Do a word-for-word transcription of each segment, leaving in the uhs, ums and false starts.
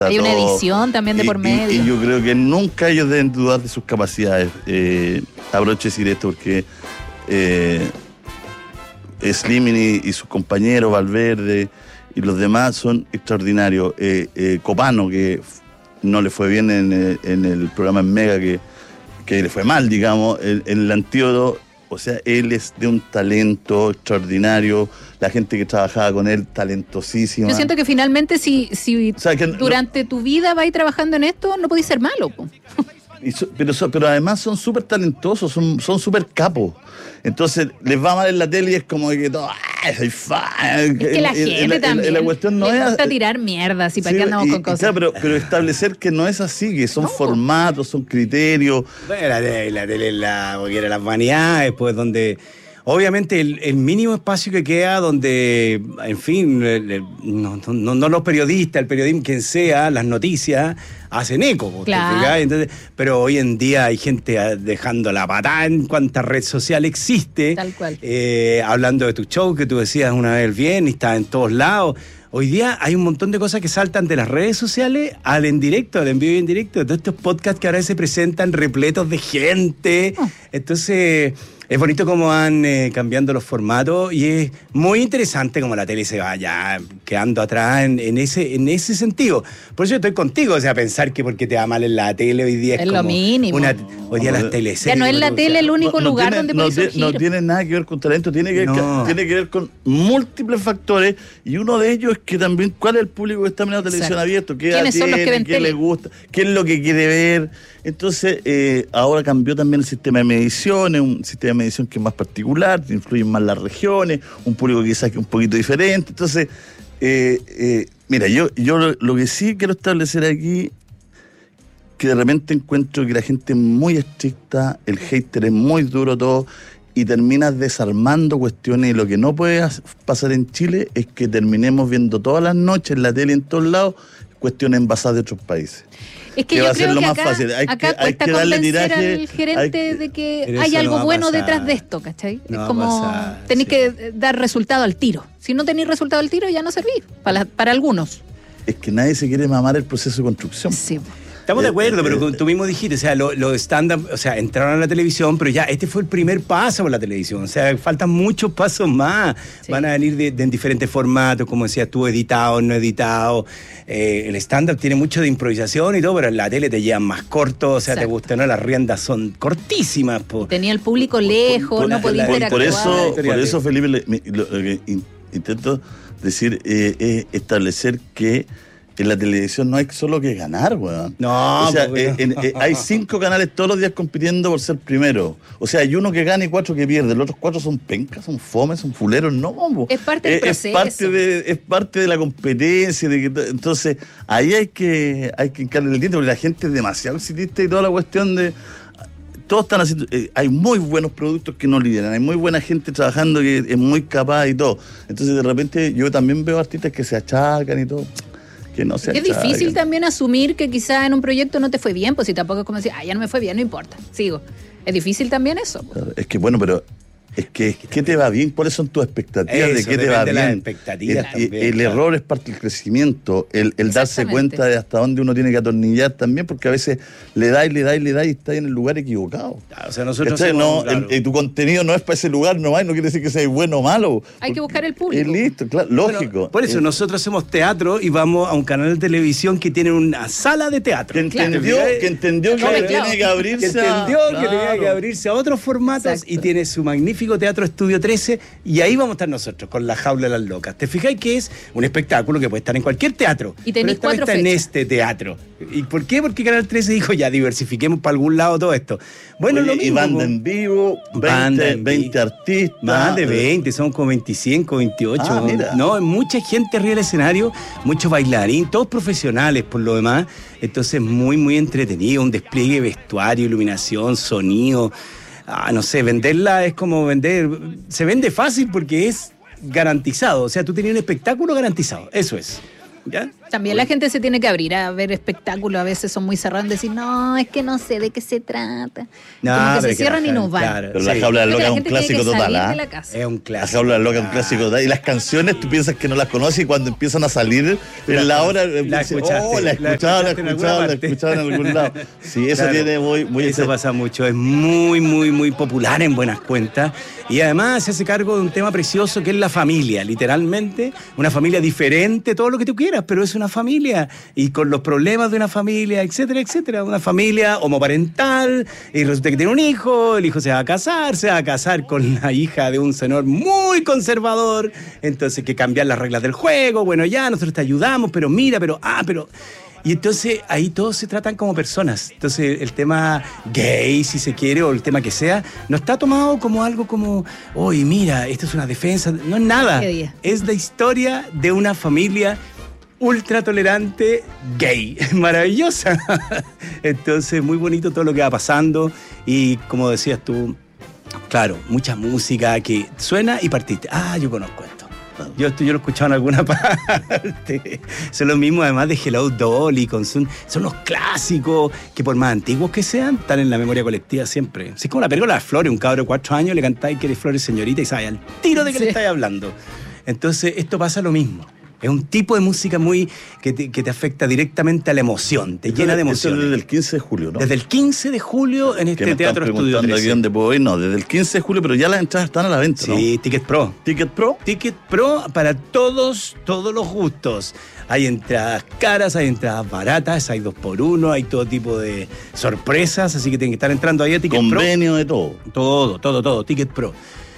Hay una edición también de y, por medio. Y, y yo creo que nunca ellos deben dudar de sus capacidades. Eh, aprovecho de decir esto porque eh, Slimming y, y sus compañeros, Valverde y los demás son extraordinarios. Eh, eh, Copano, que no le fue bien en, el, en el programa en Mega, que, que le fue mal, digamos, en, en el Antídoto. O sea, él es de un talento extraordinario, la gente que trabajaba con él, talentosísima. Yo siento que finalmente si, si o sea, que durante no, tu vida vas trabajando en esto, no podés ser malo, po. Y so, pero, so, pero además son súper talentosos, son son súper capos. Entonces les va mal en la tele y es como que todo... ¡Ay, soy fan! Es que la en, gente en, en, también en la cuestión no le es, gusta tirar mierda, así para sí, qué andamos y, con cosas. Claro, pero, pero establecer que no es así, que son no. formatos, son criterios. Bueno, la tele, la tele, la, porque era las vanidades, pues donde... Obviamente el, el mínimo espacio que queda donde, en fin, el, el, no, no, no los periodistas, el periodismo, quien sea, las noticias, hacen eco. Claro. Entonces, pero hoy en día hay gente dejando la patada en cuanta red social existe. Tal cual. Eh, hablando de tu show, que tú decías una vez bien y está en todos lados. Hoy día hay un montón de cosas que saltan de las redes sociales al en directo, al en vivo y en directo. Todos estos podcasts que ahora se presentan repletos de gente. Oh. Entonces... Es bonito cómo van eh, cambiando los formatos y es muy interesante cómo la tele se va ya quedando atrás en, en, ese, en ese sentido. Por eso yo estoy contigo, o sea, pensar que porque te va mal en la tele hoy día es, es como lo mínimo. Una, hoy día las teleseries... Ya no es la tele el único no, no lugar tiene, donde no puedes surgir. No tiene nada que ver con talento, tiene que, no. que, tiene que ver con múltiples factores y uno de ellos es que también cuál es el público que está mirando televisión abierta, qué ¿Quiénes tiene, son los que ven qué tele? le gusta, qué es lo que quiere ver. Entonces, eh, ahora cambió también el sistema de mediciones, un sistema de medición que es más particular, influyen más las regiones, un público quizás que es un poquito diferente. Entonces, eh, eh, mira, yo, yo lo, lo que sí quiero establecer aquí, que de repente encuentro que la gente es muy estricta, el hater es muy duro todo, y terminas desarmando cuestiones, y lo que no puede pasar en Chile es que terminemos viendo todas las noches en la tele en todos lados cuestiones envasadas de otros países. Es que, que yo va a creo ser lo que más acá, fácil. Hay acá que, hay cuesta que darle convencer tiraje, al gerente hay, de que pero hay eso algo no va a bueno pasar. detrás de esto, ¿cachai? No es va a como pasar, tenéis sí. que dar resultado al tiro. Si no tenéis resultado al tiro, ya no servís, para, para algunos. Es que nadie se quiere mamar el proceso de construcción. Sí. Estamos de Eh, acuerdo, eh, pero eh, tú mismo dijiste, o sea, los lo stand-up, o sea, entraron a la televisión, pero ya este fue el primer paso por la televisión. O sea, faltan muchos pasos más. Sí. Van a venir de, de en diferentes formatos, como decías tú, editado, no editado. Eh, el stand-up tiene mucho de improvisación y todo, pero en la tele te llevan más corto, o sea, Exacto. te gusta, ¿no? Las riendas son cortísimas. Po. Tenía el público lejos, por, no podía por, interactuar. por eso, por Editoriales. eso Felipe, le- mi- lo, lo que in- intento decir eh, es establecer que en la televisión no hay solo que ganar, weón. No, o sea, pues, eh, en- eh, hay cinco canales todos los días compitiendo por ser primero. O sea, hay uno que gana y cuatro que pierde. Los otros cuatro son pencas, son fomes, son fuleros. No, bombo. Es parte del Eh, es proceso. parte de Es parte de la competencia. De que, entonces, ahí hay que hay que hincarle el diente porque la gente es demasiado exitista y toda la cuestión de... Todos están haciendo... Eh, hay muy buenos productos que no lideran. Hay muy buena gente trabajando que es muy capaz y todo. Entonces, de repente, yo también veo artistas que se achacan y todo. Que no se Es achacan. difícil también asumir que quizás en un proyecto no te fue bien, pues si tampoco es como decir, ah, ya no me fue bien, no importa, sigo. Es difícil también eso. Claro, es que bueno, pero es que ¿qué te va bien? ¿Cuáles son tus expectativas Eso, de qué te va depende de las bien? expectativas el, también, el claro. error es parte del crecimiento, el, el darse Exactamente. cuenta de hasta dónde uno tiene que atornillar también, porque a veces le da y le da y le da y está en el lugar equivocado. Claro, o sea, nosotros ¿Cachai? somos, No, claro. el- el- tu contenido no es para ese lugar nomás, no quiere decir que sea bueno o malo. Hay que buscar el Es público. listo, claro, lógico. Bueno, por eso Eh, nosotros hacemos teatro y vamos a un canal de televisión que tiene una sala de teatro. que entendió, Claro. que entendió que Claro. tiene que abrirse Que a- entendió que tenía claro. que abrirse a otros formatos. Exacto. Y tiene su magnífico Teatro Estudio trece y ahí vamos a estar nosotros con La Jaula de las Locas. ¿Te fijáis que es un espectáculo que puede estar en cualquier teatro? Y tenéis pero esta vez cuatro está en fechas. este teatro. ¿Y por qué? Porque Canal trece dijo ya diversifiquemos para algún lado todo esto. Bueno, Oye, lo y mismo. banda po. en vivo, Banda veinte, en veinte vivo. artistas. Más de veinte, son como veinticinco, veintiocho. Ah, mira. No, hay mucha gente arriba del escenario, muchos bailarines, todos profesionales por lo demás. Entonces, muy, muy entretenido, un despliegue de vestuario, iluminación, sonido. Ah, no sé, venderla es como vender. Se vende fácil porque es garantizado. O sea, tú tenías un espectáculo garantizado. Eso es. ¿Ya? También la gente se tiene que abrir a ver espectáculos, a veces son muy cerrados en decir, no, es que no sé de qué se trata. No, Como que pero se que cierran la y nos gente, van. claro. Pero Sí. La Jaula de Creo las que Locas la es un gente tiene clásico que total, salir ¿ah? de la casa. Es un La clásico. Jaula de las Locas es un clásico total. Y las canciones, tú piensas que no las conoces y cuando empiezan a salir en la hora, la dices, escuchaste, oh, la la he escuchado, la he escuchaste en escuchado, alguna la he parte. escuchado en algún lado. Sí, eso Claro. tiene muy, muy Eso pasa mucho, es muy, muy, muy popular en Buenas Cuentas y además se hace cargo de un tema precioso que es la familia, literalmente, una familia diferente, todo lo que tú quieras, pero es una familia y con los problemas de una familia, etcétera, etcétera, una familia homoparental y resulta que tiene un hijo, el hijo se va a casar, se va a casar con la hija de un señor muy conservador, entonces hay que cambiar las reglas del juego, bueno ya, nosotros te ayudamos, pero mira, pero, ah, pero... Y entonces ahí todos se tratan como personas. Entonces el tema gay, si se quiere, o el tema que sea, no está tomado como algo como, oye, mira, esto es una defensa. No es nada. ¿Qué día? Es la historia de una familia ultra tolerante gay. Maravillosa. Entonces muy bonito todo lo que va pasando. Y como decías tú, claro, mucha música que suena y partiste. Ah, yo conozco esto. Yo, esto, yo lo he escuchado en alguna parte. Son los mismos, además de Hello Dolly, con Sun, son los clásicos que por más antiguos que sean, están en la memoria colectiva siempre. Es como la película de las Flores, un cabro de cuatro años le cantáis que eres Flores señorita y sabe al tiro de que Sí. le estáis hablando. Entonces esto pasa lo mismo. Es un tipo de música muy que te, que te afecta directamente a la emoción, te llena de Eso emociones. desde el quince de julio, ¿no? Desde el quince de julio en que este me Teatro están Estudio preguntando aquí trece. dónde puedo ir. No, desde el quince de julio, pero ya las entradas están a la venta, ¿no? Sí, Ticket Pro. Ticket Pro. Ticket Pro para todos, todos los gustos. Hay entradas caras, hay entradas baratas, hay dos por uno, hay todo tipo de sorpresas, así que tienen que estar entrando ahí a Ticket Convenio de todo. Pro. Todo, todo, todo, Ticket Pro.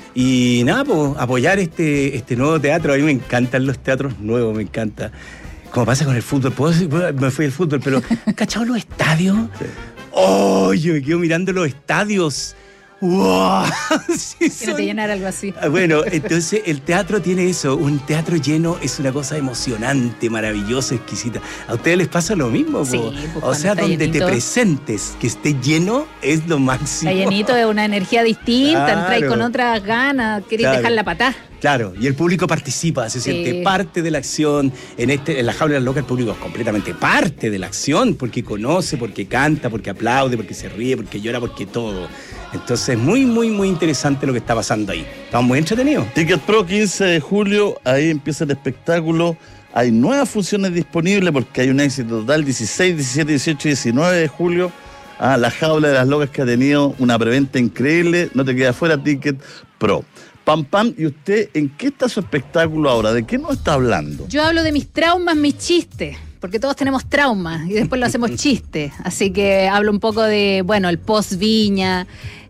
Y nada, pues apoyar este, este nuevo teatro. A mí me encantan los teatros nuevos, me encanta. Como pasa con el fútbol, ¿puedo decir? Me fui al fútbol, pero ¿cachado los estadios? Sí. ¡Oh! Yo me quedo mirando los estadios. ¡Wow! Sí, Que no son- te llenara algo así. Ah, bueno, entonces el teatro tiene eso, un teatro lleno es una cosa emocionante, maravillosa, exquisita. ¿A ustedes les pasa lo mismo? Po? Sí, pues, o cuando sea, está donde te llenito. presentes, que esté lleno, es lo máximo. Está llenito de una energía distinta, Claro. entráis con otras ganas, queréis Claro. dejar la patá. Claro, y el público participa, se Sí. siente parte de la acción. En este, en la Jaula de las Locas el público es completamente parte de la acción, porque conoce, porque canta, porque aplaude, porque se ríe, porque llora, porque todo. Entonces, muy, muy, muy interesante lo que está pasando ahí. Estamos muy entretenidos. Ticket Pro, quince de julio, ahí empieza el espectáculo. Hay nuevas funciones disponibles porque hay un éxito total, dieciséis, diecisiete, dieciocho y diecinueve de julio. Ah, la Jaula de las Locas que ha tenido una preventa increíble, no te queda fuera, Ticket Pro. Pam, pam, ¿y usted en qué está su espectáculo ahora? ¿De qué nos está hablando? Yo hablo de mis traumas, mis chistes, porque todos tenemos traumas y después lo hacemos chistes. Así que hablo un poco de, bueno, el post-Viña,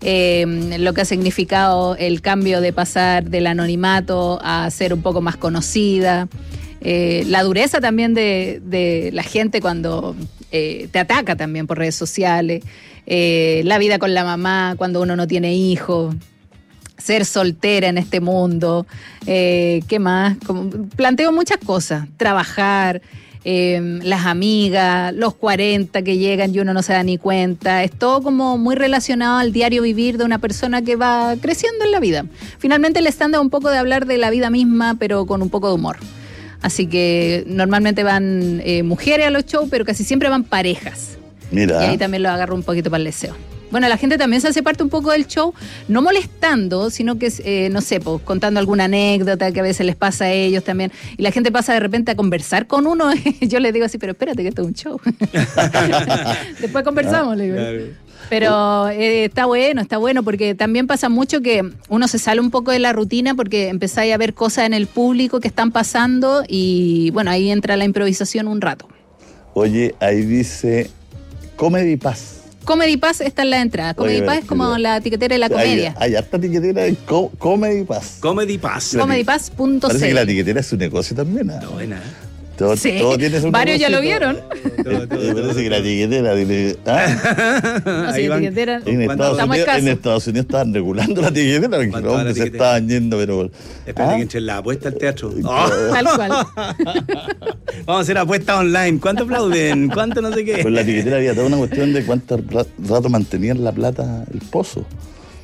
eh, lo que ha significado el cambio de pasar del anonimato a ser un poco más conocida. Eh, la dureza también de, de la gente cuando eh, te ataca también por redes sociales. Eh, la vida con la mamá cuando uno no tiene hijos. Ser soltera en este mundo, eh, ¿qué más? Como, planteo muchas cosas, trabajar, eh, las amigas, los cuarenta que llegan y uno no se da ni cuenta, es todo como muy relacionado al diario vivir de una persona que va creciendo en la vida. Finalmente el stand-up un poco de hablar de la vida misma, pero con un poco de humor. Así que normalmente van eh, mujeres a los shows, pero casi siempre van parejas. Mira. Y ahí también lo agarro un poquito para el deseo. Bueno, la gente también se hace parte un poco del show, no molestando, sino que, eh, no sé, pues, contando alguna anécdota que a veces les pasa a ellos también. Y la gente pasa de repente a conversar con uno. Yo les digo así, pero espérate que esto es un show. Después conversamos, le digo. Claro. Pero eh, está bueno, está bueno, porque también pasa mucho que uno se sale un poco de la rutina porque empezáis a ver cosas en el público que están pasando y, bueno, ahí entra la improvisación un rato. Oye, ahí dice Comedy Pass. Comedy Pass está en la entrada. Comedy Oye, Pass es como mira. la tiquetera de la comedia. Hay, hay harta tiquetera en Co- Comedy Pass. Comedy Pass. comedypass punto Parece que la c l. tiquetera es su negocio también. ¿ah? Está buena, ¿eh? Todo, Sí, todo tiene su varios ya lo negocio, vieron. todo. Me parece que la tiquetera tiene. ¿ah? No, si Ahí la van. tiquetera- En, ¿Cuándo- Estados Estamos Unidos, en escasos. Estados Unidos estaban regulando la tiquetera porque los ¿Cuánto va la hombres se tiquetera? estaban yendo, pero. Espérate ¿ah? que entre la apuesta al teatro. Oh, Tal cual. vamos a hacer apuestas online. ¿Cuánto aplauden? ¿Cuánto no sé qué? Pues la tiquetera había toda una cuestión de cuánto ra- rato mantenían la plata el pozo.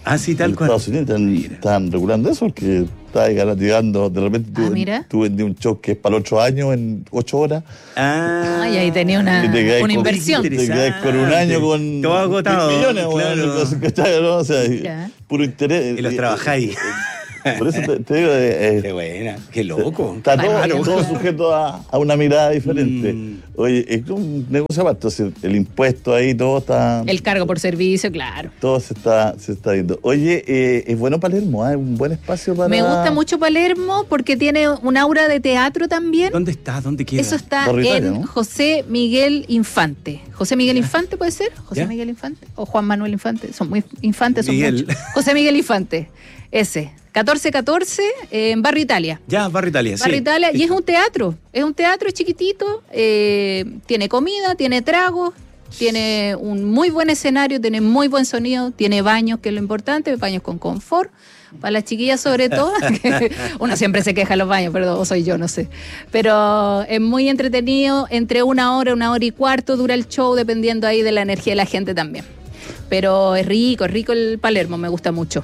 Ah, sí, tal en cual. Estados Unidos están, están regulando eso, porque está llegando, de repente tú, Ah, mira. tú vendí un show que es para el otro año en ocho horas. Ah, Ay, ahí tenía una, y te quedas una con- inversión. Te quedas con un año con Todo agotado, mil millones, claro. bueno, cosas, ¿cachai? ¿No? O sea, Mira. puro interés. Y los trabajáis. Por eso te, te digo, eh, Qué buena, qué loco. está todo, Claro. todo sujeto a, a una mirada diferente. Mm. Oye, es un negocio aparte, entonces el impuesto ahí, todo está... El cargo por servicio, claro. Todo se está, se está viendo. Oye, eh, es bueno Palermo, ¿eh? Es un buen espacio para... Me gusta mucho Palermo porque tiene un aura de teatro también. ¿Dónde está? ¿Dónde queda? Eso está Barrio Italia, en ¿no? José Miguel Infante. ¿José Miguel Infante puede ser? ¿José ¿Ya? Miguel Infante? ¿O Juan Manuel Infante? Son muy infantes, son Miguel. muchos. José Miguel Infante, ese. catorce catorce eh, en Barrio Italia. Ya, Barrio Italia, sí. Barrio Italia, y es un teatro. Es un teatro, es chiquitito, eh, tiene comida, tiene tragos, tiene un muy buen escenario, tiene muy buen sonido, tiene baños, que es lo importante, baños con confort. Para las chiquillas sobre todo, que uno siempre se queja de los baños, pero soy yo, no sé. Pero es muy entretenido, entre una hora, una hora y cuarto dura el show, dependiendo ahí de la energía de la gente también. Pero es rico, es rico el Palermo, me gusta mucho.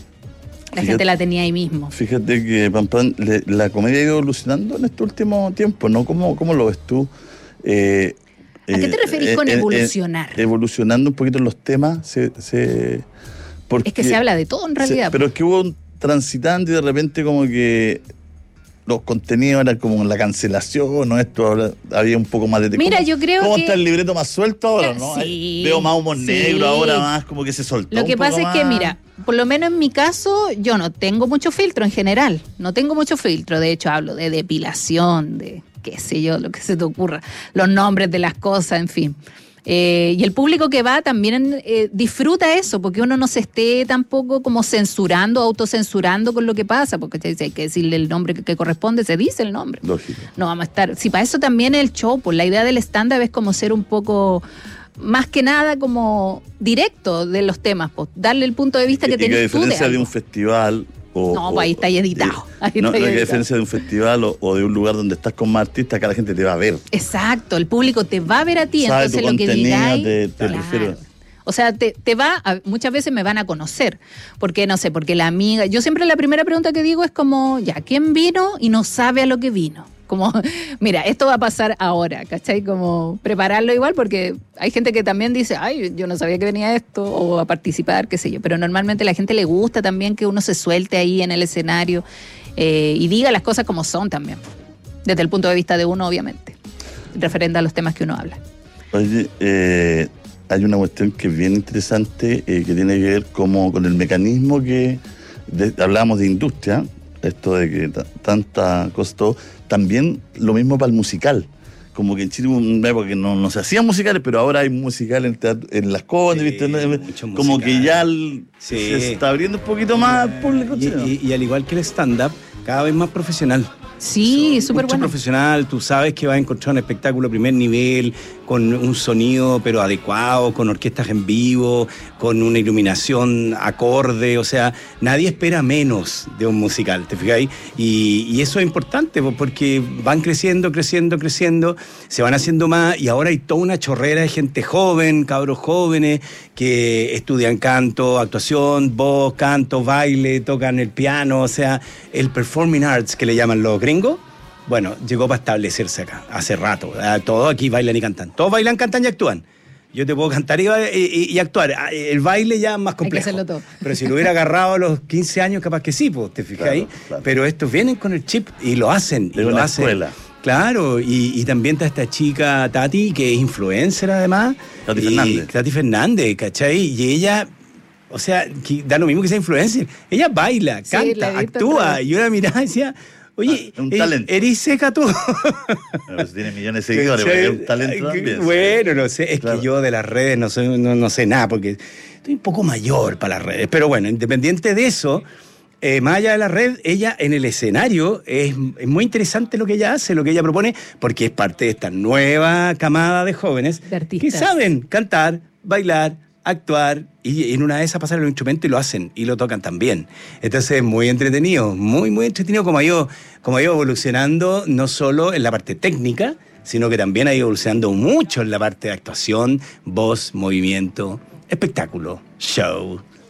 La Fíjate- gente la tenía ahí mismo. Fíjate que Pam Pam, le- la comedia ha ido evolucionando en este último tiempo, ¿no? ¿Cómo, cómo lo ves tú? Eh, ¿A qué te referís con evolucionar? evolucionando un poquito en los temas. Se, se- porque Es que se habla de todo en realidad. se- pero es que hubo un transitante y de repente como que los contenidos eran como la cancelación, ¿no? Esto habla- había un poco más de... Mira, ¿Cómo- yo creo ¿Cómo que- está el libreto más suelto ahora, no? Sí, Veo más humor sí. negro ahora, más como que se soltó Lo que un poco pasa es que, más. mira, por lo menos en mi caso, yo no tengo mucho filtro en general. No tengo mucho filtro. De hecho, hablo de depilación, de qué sé yo, lo que se te ocurra. Los nombres de las cosas, en fin. Eh, y el público que va también eh, disfruta eso, porque uno no se esté tampoco como censurando, autocensurando con lo que pasa, porque si hay que decirle el nombre que, que corresponde, se dice el nombre. Lógico. No vamos a estar. Si para eso también el show, pues la idea del stand-up es como ser un poco, más que nada, como directo de los temas, pues darle el punto de vista que Y que a tenés tú de diferencia de, algo. un festival o, No, o- pues ahí está ya editado. Ahí no, está no, ya que a editado. diferencia de un festival o, o de un lugar donde estás con más artistas, acá la gente te va a ver. Exacto, el público te va a ver a ti, Sabe entonces tu lo que contenido, digáis, te- te claro. prefiero. O sea, te, te va, a- muchas veces me van a conocer, porque no sé, porque la amiga, yo siempre la primera pregunta que digo es como, ya, ¿quién vino y no sabe a lo que vino? Como, mira, esto va a pasar ahora, ¿cachai? Como prepararlo igual, porque hay gente que también dice, ay, yo no sabía que venía esto, o a participar, qué sé yo, pero normalmente a la gente le gusta también que uno se suelte ahí en el escenario eh, y diga las cosas como son también, desde el punto de vista de uno, obviamente, referente a los temas que uno habla. Oye, eh, hay una cuestión que es bien interesante, eh, que tiene que ver como con el mecanismo que de- hablábamos de industria, esto de que ta- tanta costó, también lo mismo para el musical. Como que en Chile hubo una época que no, no se hacían musicales, pero ahora hay musicales en, teatro- en Las Condes, Sí, ¿viste? muchos Como que musicales. ya el- Sí. se está abriendo un poquito más al público Y, chileno. y- y al igual que el stand-up, cada vez más profesional. Sí, súper Mucho bueno. profesional, tú sabes que vas a encontrar un espectáculo a primer nivel, con un sonido pero adecuado, con orquestas en vivo, con una iluminación acorde, o sea, nadie espera menos de un musical, ¿te fijáis? Y, y eso es importante po, porque van creciendo, creciendo, creciendo, se van haciendo más y ahora hay toda una chorrera de gente joven, cabros jóvenes, que estudian canto, actuación, voz, canto, baile, tocan el piano, o sea, el performing arts que le llaman los gringos. Bueno, llegó para establecerse acá, hace rato. Ah, Todos aquí bailan y cantan. Todos bailan, cantan y actúan. Yo te puedo cantar y, y- y actuar. Ah, El baile ya es más complejo. hacerlo todo. Pero si lo hubiera agarrado a los quince años, capaz que sí, pues, ¿te fijáis? Claro, claro. Pero estos vienen con el chip y lo hacen. Y Es lo una hacen. escuela. Claro, y, y también está esta chica Tati, que es influencer además. Tati Y- Fernández. Tati Fernández, ¿cachai? Y ella... O sea, que da lo mismo que sea influencer. Ella baila, Sí, canta, la he visto actúa. en Y yo la miraba y decía, oye, Ah, un eh, talento. eres seca tú. Pero si tiene millones de seguidores, porque es un talento Ay, también. Bueno, no sé, es Claro. que yo de las redes no, soy, no, no sé nada, porque estoy un poco mayor para las redes. Pero bueno, independiente de eso, eh, más allá de la red, ella en el escenario es, es muy interesante lo que ella hace, lo que ella propone, porque es parte de esta nueva camada de jóvenes De artistas. que saben cantar, bailar, actuar, y en una de esas pasan los instrumentos y lo hacen, y lo tocan también. Entonces es muy entretenido, muy, muy entretenido como ha ido, como ha ido evolucionando, no solo en la parte técnica, sino que también ha ido evolucionando mucho en la parte de actuación, voz, movimiento, espectáculo, show,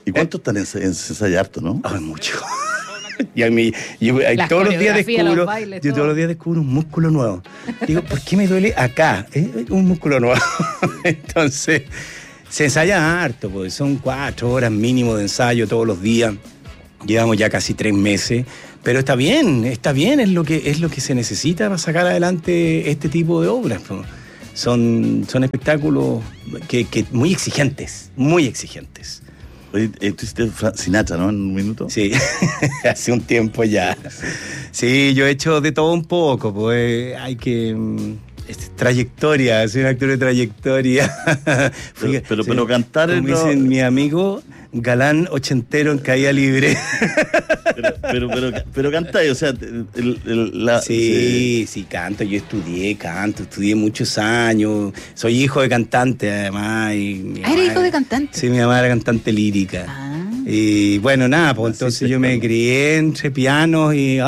¿Y cuánto están en ensayar harto, no? Oh, mucho. Y a mí, yo, Las todos los días coreografías, descubro, los bailes, yo todo. todos los días descubro un músculo nuevo. Digo, ¿por qué me duele acá? ¿Eh? Un músculo nuevo. Entonces, se ensaya harto, porque son cuatro horas mínimo de ensayo todos los días. Llevamos ya casi tres meses. Pero está bien, está bien, es lo que, es lo que se necesita para sacar adelante este tipo de obras. ¿No? Son, son espectáculos que, que muy exigentes, muy exigentes. Oye, tú hiciste Sinatra, ¿no? En un minuto. Sí, hace un tiempo ya. Sí, yo he hecho de todo un poco, pues hay que... Es trayectoria, soy un actor de trayectoria. Pero, pero, sí, pero cantar... Como no... dicen mi amigo, galán ochentero en caída libre. Pero, pero, pero, pero cantáis, o sea... El, el, la, sí, sí, sí, canto. Yo estudié canto, estudié muchos años. Soy hijo de cantante, además. Y mi Ah, ¿eres mamá- hijo de cantante? Sí, mi mamá era cantante lírica. Ah. Y bueno, nada, pues entonces sí, yo me claro. crié entre pianos y,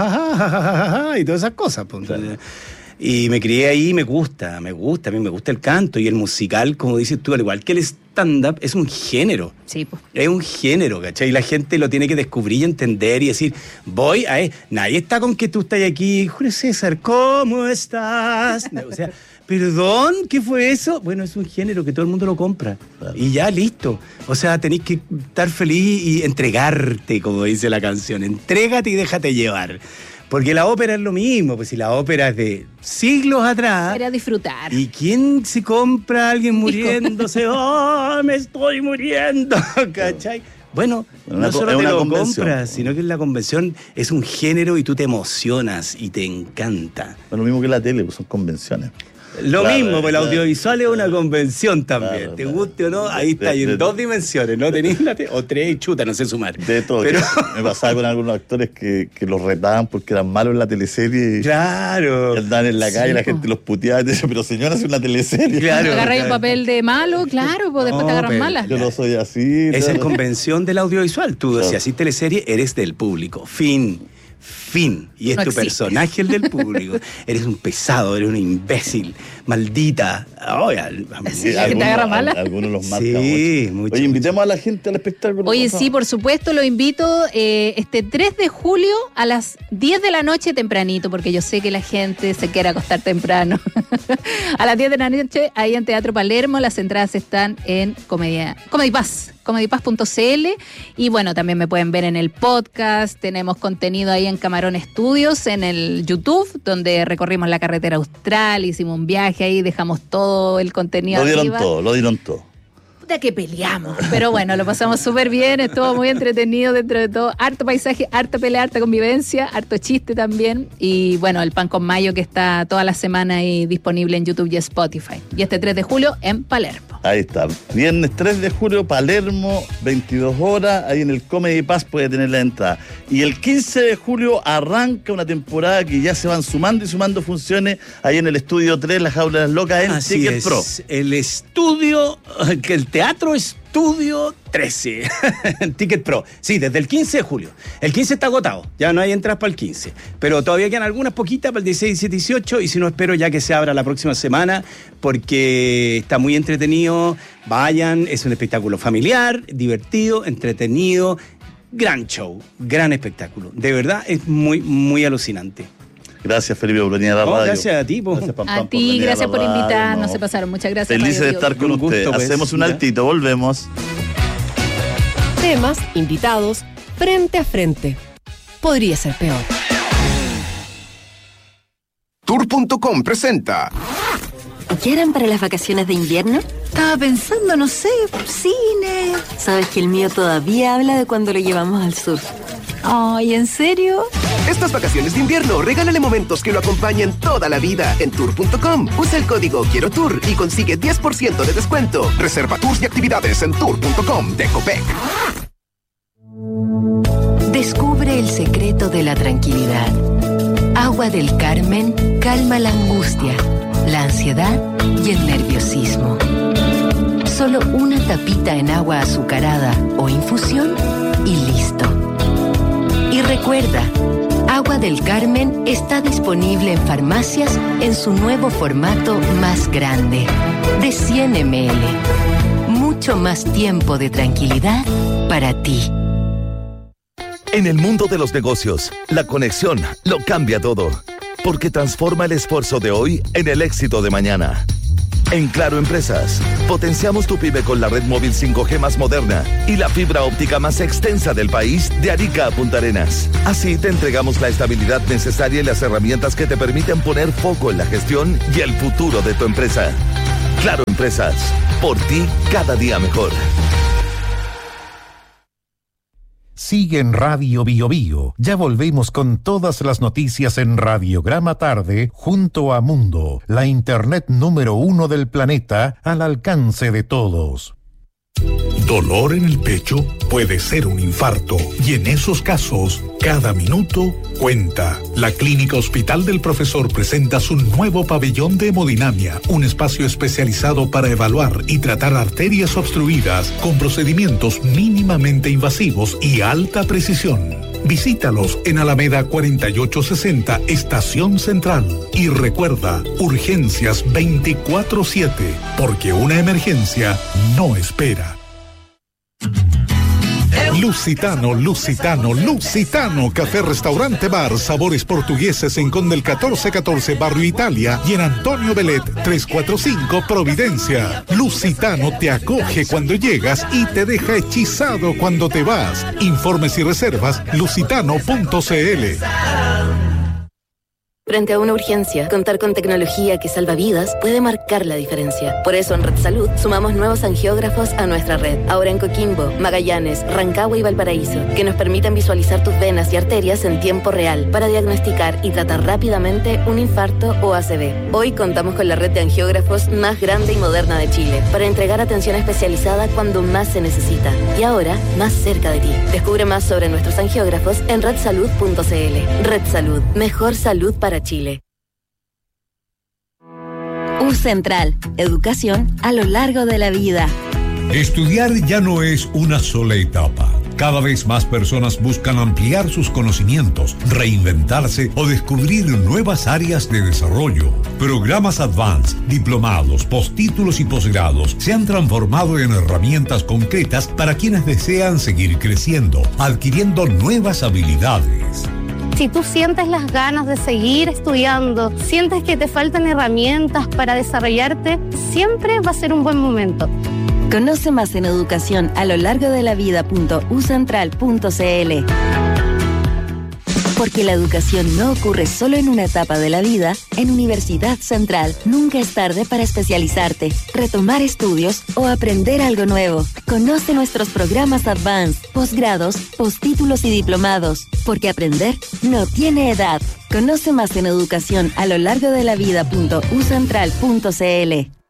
y todas esas cosas. Pues, entonces, y me crié ahí, me gusta, me gusta, a mí me gusta el canto y el musical, como dices tú, al igual que el stand-up, es un género. Sí, pues. Es un género, ¿cachai? Y la gente lo tiene que descubrir y entender y decir, voy a... Nadie está con que tú estás aquí, Julio César, ¿cómo estás? O sea, perdón, ¿qué fue eso? Bueno, es un género que todo el mundo lo compra. Claro. Y ya, listo. O sea, tenés que estar feliz y entregarte, como dice la canción. Entrégate y déjate llevar. Porque la ópera es lo mismo, pues si la ópera es de siglos atrás... Era disfrutar. ¿Y quién se compra a alguien muriéndose? ¡Oh, me estoy muriendo! ¿Cachai? Bueno, Una no co- solo es te una lo convención. compras, sino que en la convención es un género y tú te emocionas y te encanta. Lo mismo que la tele, pues son convenciones. Lo Claro, mismo, pues el claro. audiovisual es una convención también. Claro, te claro. guste o no, ahí está, De- y en de- dos dimensiones, ¿no? Tenés la te- o tres, chuta, no sé sumar. De todo. Pero, Me pasaba con algunos actores que, que los retaban porque eran malos en la teleserie y, claro. y andaban en la Sí, calle y la po. gente los puteaba y decía, pero señora, es una teleserie. Claro. Cuando agarras un claro. papel de malo, claro, pues después No, te agarran pero- mala. Yo no soy así. Esa es todo. convención del audiovisual. Tú, Claro. si haces teleserie, eres del público. Fin. Fin. Y es No tu existe. personaje el del público. Eres un pesado, eres un imbécil, maldita. Ay, al- a mí- Sí, algunos- te agarra mala. Algunos los marcan Sí, mucho. mucho, Oye, invitemos a la gente al espectáculo. Oye, por sí, favor. por supuesto, lo invito eh, este tres de julio a las diez de la noche tempranito, porque yo sé que la gente se quiere acostar temprano. A las diez de la noche, ahí en Teatro Palermo, las entradas están en Comedia, Comedy Pass, comedypass punto c l, y bueno, también me pueden ver en el podcast, tenemos contenido ahí en Camarón Estudios, en el YouTube, donde recorrimos la carretera austral, hicimos un viaje ahí, dejamos todo el contenido Lo dieron arriba. todo, lo dieron todo. Puta que peleamos, pero bueno, lo pasamos súper bien, estuvo muy entretenido dentro de todo, harto paisaje, harta pelea, harta convivencia, harto chiste también, y bueno, el pan con mayo que está toda la semana ahí disponible en YouTube y Spotify, y este tres de julio en Palermo. Ahí está. Viernes tres de julio, Palermo, veintidós horas. Ahí en el Comedy Pass puede tener la entrada. Y el quince de julio arranca una temporada que ya se van sumando y sumando funciones ahí en el Estudio tres, La Jaula de las Locas, en Así Ticket es, Pro. el estudio, que el Teatro Estudio trece, Ticket Pro. Sí, desde el quince de julio. El quince está agotado, ya no hay entradas para el quince. Pero todavía quedan algunas poquitas para el dieciséis, diecisiete, dieciocho. Y si no, espero ya que se abra la próxima semana, porque está muy entretenido. Vayan, es un espectáculo familiar, divertido, entretenido. Gran show, gran espectáculo. De verdad, es muy, muy alucinante. Gracias, Felipe, por venir a la No, radio. gracias a ti, po. Gracias, Pam, Pam, A por ti, venir a gracias la por radio, invitarnos, no. se pasaron, muchas gracias. Felices de Radio estar Bio. con Un gusto, usted. pues. Hacemos un Ya. altito, volvemos. Temas, invitados, frente a frente. Podría ser peor. Tour punto com presenta ¿Qué harán para las vacaciones de invierno? Estaba pensando, no sé, cine. Sabes que el mío todavía habla de cuando lo llevamos al sur. Ay, ¿en serio? estas vacaciones de invierno. Regálale momentos que lo acompañen toda la vida en tour punto com. Usa el código Quiero Tour y consigue diez por ciento de descuento. Reserva tours y actividades en tour punto com de Copec. Descubre el secreto de la tranquilidad. Agua del Carmen calma la angustia, la ansiedad y el nerviosismo. Solo una tapita en agua azucarada o infusión y listo. Y recuerda, Agua del Carmen está disponible en farmacias en su nuevo formato más grande, de cien mililitros. Mucho mucho más tiempo de tranquilidad para ti. En el mundo de los negocios, la conexión lo cambia todo, porque transforma el esfuerzo de hoy en el éxito de mañana. En Claro Empresas, potenciamos tu pyme con la red móvil cinco G más moderna y la fibra óptica más extensa del país de Arica a Punta Arenas. Así te entregamos la estabilidad necesaria y las herramientas que te permiten poner foco en la gestión y el futuro de tu empresa. Claro Empresas, por ti cada día mejor. Sigue en Radio Bio Bio. Ya volvemos con todas las noticias en Radiograma Tarde junto a Mundo, la internet número uno del planeta al alcance de todos. Dolor en el pecho puede ser un infarto y en esos casos, cada minuto cuenta. La Clínica Hospital del Profesor presenta su nuevo pabellón de hemodinamia, un espacio especializado para evaluar y tratar arterias obstruidas con procedimientos mínimamente invasivos y alta precisión. Visítalos en Alameda cuarenta y ocho sesenta, Estación Central. Y recuerda, urgencias veinticuatro siete, porque una emergencia no espera. Lusitano, Lusitano, Lusitano, café, restaurante, bar, sabores portugueses en Condel catorce catorce, Barrio Italia, y en Antonio Belet trescientos cuarenta y cinco, Providencia. Lusitano te acoge cuando llegas y te deja hechizado cuando te vas. Informes y reservas, lusitano punto c l. Frente a una urgencia, contar con tecnología que salva vidas puede marcar la diferencia. Por eso en Red Salud sumamos nuevos angiógrafos a nuestra red. Ahora en Coquimbo, Magallanes, Rancagua y Valparaíso, que nos permiten visualizar tus venas y arterias en tiempo real para diagnosticar y tratar rápidamente un infarto o A C V. Hoy contamos con la red de angiógrafos más grande y moderna de Chile para entregar atención especializada cuando más se necesita. Y ahora, más cerca de ti. Descubre más sobre nuestros angiógrafos en red salud punto c l. Red Salud, mejor salud para Chile. U Central, educación a lo largo de la vida. Estudiar ya no es una sola etapa. Cada vez más personas buscan ampliar sus conocimientos, reinventarse o descubrir nuevas áreas de desarrollo. Programas Advanced, diplomados, postítulos y posgrados se han transformado en herramientas concretas para quienes desean seguir creciendo, adquiriendo nuevas habilidades. Si tú sientes las ganas de seguir estudiando, sientes que te faltan herramientas para desarrollarte, siempre va a ser un buen momento. Conoce más en educación a lo largo de la vida punto u central punto c l. Porque la educación no ocurre solo en una etapa de la vida, en Universidad Central nunca es tarde para especializarte, retomar estudios o aprender algo nuevo. Conoce nuestros programas Advanced, posgrados, postítulos y diplomados, porque aprender no tiene edad. Conoce más en educación a lo largo de la vida punto u central punto c l.